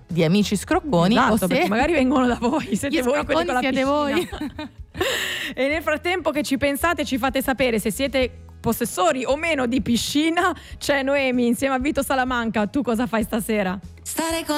di amici scrocconi, esatto, o se perché magari vengono da voi, siete gli voi quelli con la siete piscina. voi. E nel frattempo che ci pensate, ci fate sapere se siete possessori o meno di piscina. C'è Noemi insieme a Vito Salamanca. Tu cosa fai stasera? Stare con